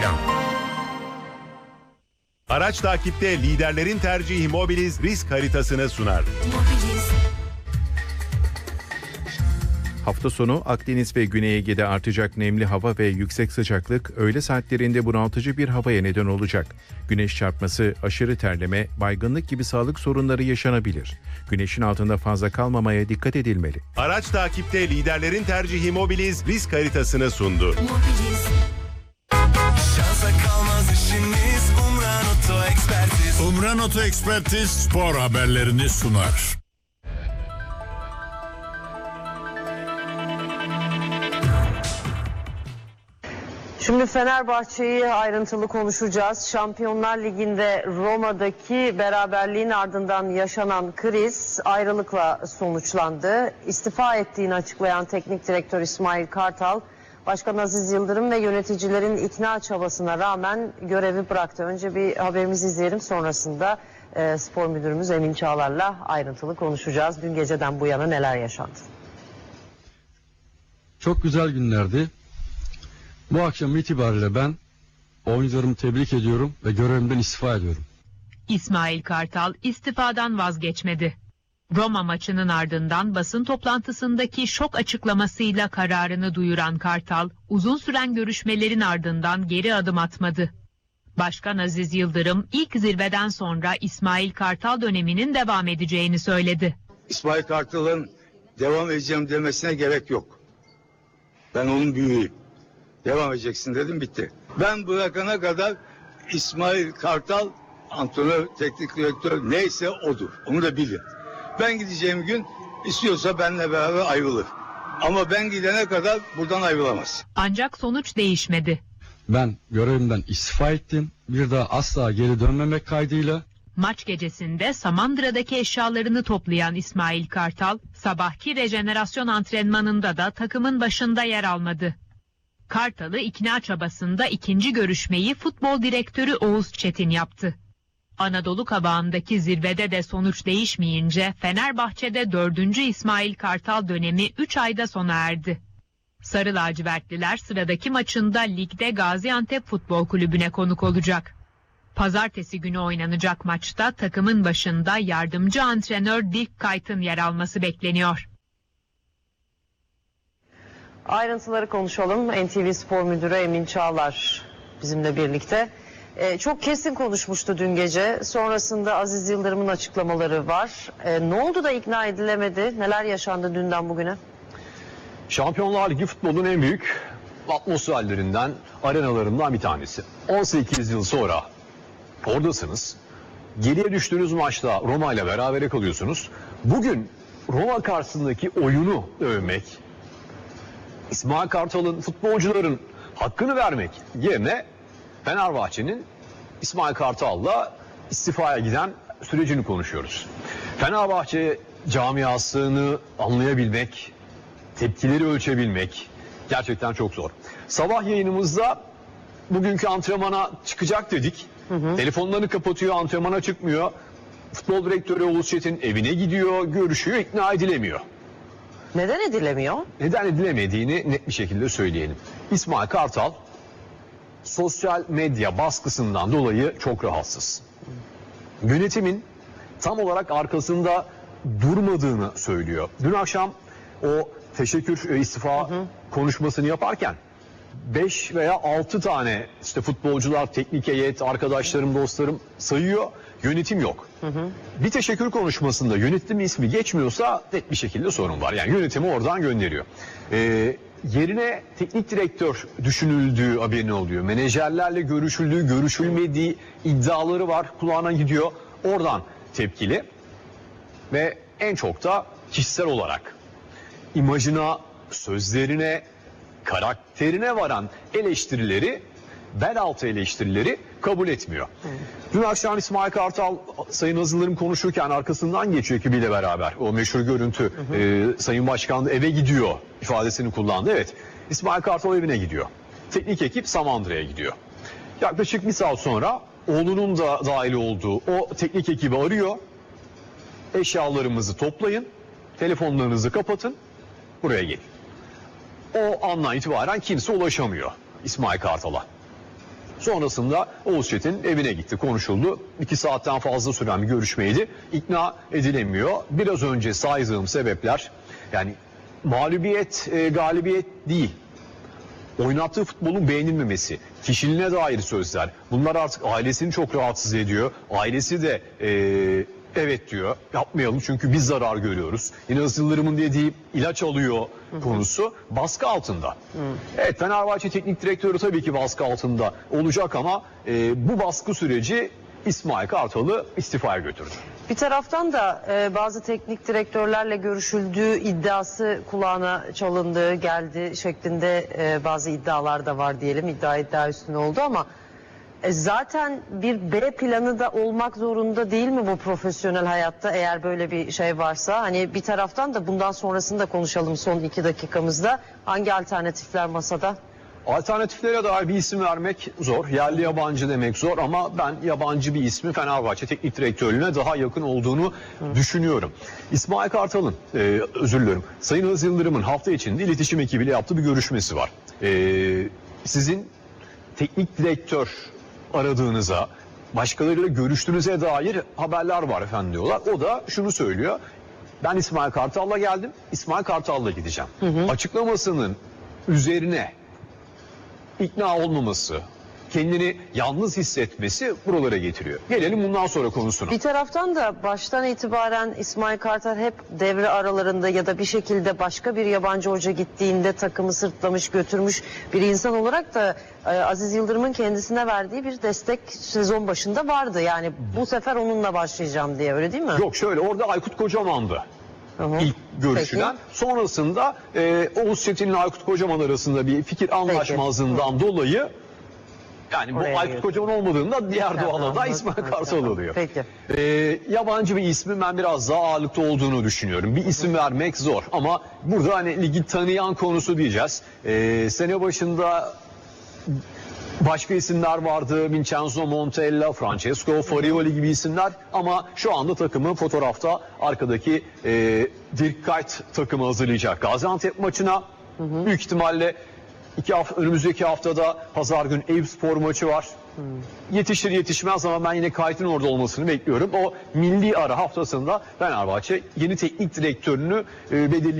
akşam. Araç takipte liderlerin tercihi Mobiliz risk haritasını sunar. Hafta sonu Akdeniz ve Güney Ege'de artacak nemli hava ve yüksek sıcaklık öğle saatlerinde bunaltıcı bir havaya neden olacak. Güneş çarpması, aşırı terleme, baygınlık gibi sağlık sorunları yaşanabilir. Güneşin altında fazla kalmamaya dikkat edilmeli. Araç takipte liderlerin tercihi Mobiliz risk haritasını sundu. Şansa kalmaz işimiz, Umran Oto Ekspertiz. Umran Oto Ekspertiz spor haberlerini sunar. Şimdi Fenerbahçe'yi ayrıntılı konuşacağız. Şampiyonlar Ligi'nde Roma'daki beraberliğin ardından yaşanan kriz ayrılıkla sonuçlandı. İstifa ettiğini açıklayan teknik direktör İsmail Kartal, Başkan Aziz Yıldırım ve yöneticilerin ikna çabasına rağmen görevi bıraktı. Önce bir haberimizi izleyelim, sonrasında spor müdürümüz Emin Çağlar'la ayrıntılı konuşacağız. Dün geceden bu yana neler yaşandı? Çok güzel günlerdi. Bu akşam itibariyle ben oyuncularımı tebrik ediyorum ve görevimden istifa ediyorum. İsmail Kartal istifadan vazgeçmedi. Roma maçının ardından basın toplantısındaki şok açıklamasıyla kararını duyuran Kartal, uzun süren görüşmelerin ardından geri adım atmadı. Başkan Aziz Yıldırım ilk zirveden sonra İsmail Kartal döneminin devam edeceğini söyledi. İsmail Kartal'ın devam edeceğim demesine gerek yok. Ben onun büyüğüyüm. Devam edeceksin dedim, bitti. Ben bırakana kadar İsmail Kartal antrenör, teknik direktör neyse odur. Onu da bilin. Ben gideceğim gün istiyorsa benimle beraber ayrılır. Ama ben gidene kadar buradan ayrılamaz. Ancak sonuç değişmedi. Ben görevimden istifa ettim. Bir daha asla geri dönmemek kaydıyla. Maç gecesinde Samandıra'daki eşyalarını toplayan İsmail Kartal, sabahki rejenerasyon antrenmanında da takımın başında yer almadı. Kartal'ı ikna çabasında ikinci görüşmeyi futbol direktörü Oğuz Çetin yaptı. Anadolu kabağındaki zirvede de sonuç değişmeyince Fenerbahçe'de 4. İsmail Kartal dönemi 3 ayda sona erdi. Sarı lacivertliler sıradaki maçında ligde Gaziantep Futbol Kulübü'ne konuk olacak. Pazartesi günü oynanacak maçta takımın başında yardımcı antrenör Dirk Kuyt'ın yer alması bekleniyor. Ayrıntıları konuşalım. NTV Spor Müdürü Emin Çağlar bizimle birlikte. Çok kesin konuşmuştu dün gece. Sonrasında Aziz Yıldırım'ın açıklamaları var. Ne oldu da ikna edilemedi? Neler yaşandı dünden bugüne? Şampiyonlar Ligi futbolun en büyük atmosferlerinden, arenalarından bir tanesi. 18 yıl sonra oradasınız. Geriye düştüğünüz maçta Roma ile berabere kalıyorsunuz. Bugün Roma karşısındaki oyunu övmek, İsmail Kartal'ın, futbolcuların hakkını vermek yerine Fenerbahçe'nin İsmail Kartal'la istifaya giden sürecini konuşuyoruz. Fenerbahçe camiasını anlayabilmek, tepkileri ölçebilmek gerçekten çok zor. Sabah yayınımızda bugünkü antrenmana çıkacak dedik. Telefonlarını kapatıyor, antrenmana çıkmıyor. Futbol direktörü Oğuz Çetin evine gidiyor, görüşüyor, ikna edilemiyor. Neden edilemiyor? Neden edilemediğini net bir şekilde söyleyelim. İsmail Kartal sosyal medya baskısından dolayı çok rahatsız. Yönetimin tam olarak arkasında durmadığını söylüyor. Dün akşam o teşekkür istifa konuşmasını yaparken 5 veya 6 tane işte futbolcular, teknik heyet, arkadaşlarım, dostlarım sayıyor. Yönetim yok. Bir teşekkür konuşmasında yönetim ismi geçmiyorsa net bir şekilde sorun var. Yani yönetimi oradan gönderiyor. Yerine teknik direktör düşünüldüğü haberini oluyor. Menajerlerle görüşüldüğü, görüşülmediği iddiaları var. Kulağına gidiyor. Oradan tepkili. Ve en çok da kişisel olarak imajına, sözlerine, karakterine varan eleştirileri, bel altı eleştirileri kabul etmiyor. Dün akşam İsmail Kartal Sayın Azılarım konuşurken arkasından geçiyor ekibiyle beraber. O meşhur görüntü Sayın Başkan eve gidiyor ifadesini kullandı. Evet, İsmail Kartal evine gidiyor. Teknik ekip Samandıra'ya gidiyor. Yaklaşık bir saat sonra oğlunun da dahil olduğu o teknik ekibi arıyor. Eşyalarımızı toplayın, telefonlarınızı kapatın, buraya gelin. O andan itibaren kimse ulaşamıyor İsmail Kartal'a. Sonrasında Oğuz Çetin evine gitti, konuşuldu. 2 saatten fazla süren bir görüşmeydi. İkna edilemiyor. Biraz önce saydığım sebepler, yani mağlubiyet, galibiyet değil. Oynattığı futbolun beğenilmemesi, kişiliğine dair sözler. Bunlar artık ailesini çok rahatsız ediyor. Ailesi de evet diyor, yapmayalım çünkü biz zarar görüyoruz. Yine Aziz Yıldırım'ın dediği ilaç alıyor konusu baskı altında. Evet, Fenerbahçe Teknik Direktörü tabii ki baskı altında olacak ama bu baskı süreci İsmail Kartal'ı istifaya götürdü. Bir taraftan da bazı teknik direktörlerle görüşüldüğü iddiası kulağına çalındığı geldi şeklinde bazı iddialar da var diyelim. İddia üstüne oldu ama zaten bir B planı da olmak zorunda değil mi bu profesyonel hayatta, eğer böyle bir şey varsa? Hani bir taraftan da bundan sonrasını da konuşalım son 2 dakikamızda. Hangi alternatifler masada? Alternatiflere dair bir isim vermek zor. Yerli yabancı demek zor ama ben yabancı bir ismi Fenerbahçe Teknik Direktörlüğüne daha yakın olduğunu düşünüyorum. İsmail Kartal'ın, özür dilerim, Sayın Aziz Yıldırım'ın hafta içinde iletişim ekibiyle yaptığı bir görüşmesi var. Sizin teknik direktör aradığınıza, başkalarıyla görüştüğünüze dair haberler var efendim diyorlar. O da şunu söylüyor: ben İsmail Kartal'la geldim, İsmail Kartal'la gideceğim. Açıklamasının üzerine ikna olmaması, kendini yalnız hissetmesi buralara getiriyor. Gelelim bundan sonra konusuna. Bir taraftan da baştan itibaren İsmail Kartal hep devre aralarında ya da bir şekilde başka bir yabancı hoca gittiğinde takımı sırtlamış götürmüş bir insan olarak da Aziz Yıldırım'ın kendisine verdiği bir destek sezon başında vardı. Yani bu sefer onunla başlayacağım diye, öyle değil mi? Yok, şöyle, orada Aykut Kocaman'dı. İlk görüşülen. Peki. Sonrasında Oğuz Çetin ile Aykut Kocaman arasında bir fikir anlaşmazlığından dolayı, yani bu Aykut Kocaman olmadığında diğer doğal aday İsmail Kartal oluyor. Peki. Yabancı bir ismin ben biraz daha ağırlıklı olduğunu düşünüyorum. Bir isim vermek zor ama burada hani ligi tanıyan konusu diyeceğiz. Sene başında başka isimler vardı. Vincenzo Montella, Francesco Farioli gibi isimler ama şu anda takımı fotoğrafta arkadaki Dirk Kuyt takımı hazırlayacak. Gaziantep maçına büyük ihtimalle önümüzdeki haftada pazar günü Eyüpspor maçı var. Yetişir yetişmez ama ben yine Kuyt'ın orada olmasını bekliyorum. O milli ara haftasında Fenerbahçe yeni teknik direktörünü belirleyecek.